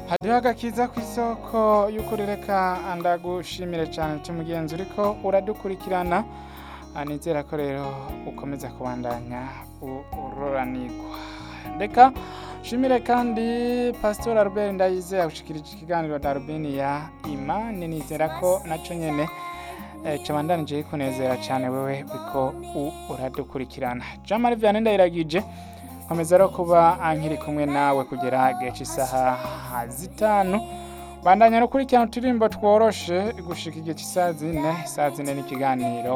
hariho agakiza kw'isoko y'ukuri reka ndagushimire cyane mugenzi uriko uradukurikirana nizera ko rero ukomeza kubandanya uroranirwa reka shimire kandi Pastor Albert Ndayizeye gushikirije ikiganiro Darubini ya Imani nizera ko naco nyene cabandanije kunezera cyane wewe biko uradukurikirana Jean-Marie Vianney Ndayiragije nkomeza rero kuba ankiri kumwe nawe kugera gihe isaha 5 bandanya no kurikirana uturimbo tworoshe gushika igihe cy'isaha 4 n'ikiganiro